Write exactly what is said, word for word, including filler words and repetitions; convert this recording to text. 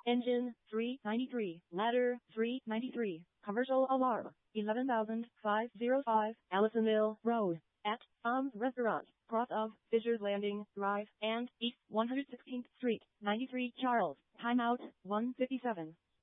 Engine, three ninety-three. Ladder, three ninety-three. Commercial alarm, eleven thousand five hundred five. Allisonville Road. At Tom's Restaurant, cross of Fisher's Landing Drive and East one hundred sixteenth Street, ninety-three Charles. Timeout, one fifty-seven.